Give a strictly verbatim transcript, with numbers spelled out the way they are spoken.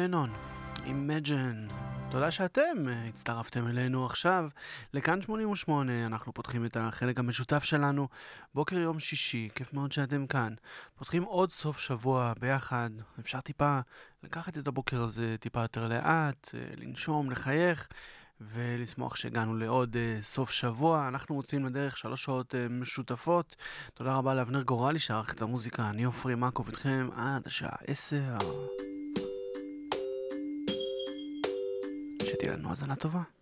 לנון, Imagine. תודה שאתם הצטרפתם אלינו עכשיו לכאן שמונים ושמונה. אנחנו פותחים את החלק המשותף שלנו בוקר יום שישי, כיף מאוד שאתם כאן. פותחים עוד סוף שבוע ביחד. אפשר טיפה לקחת את הבוקר הזה טיפה יותר לאט, לנשום, לחייך ולשמוח שהגענו לעוד uh, סוף שבוע. אנחנו מוצאים לדרך שלוש שעות uh, משותפות. תודה רבה לאבנר גורלי שערך את המוזיקה. אני עופרי מקוב איתכם עד השעה עשר. שתהיה לנו האזנה טובה.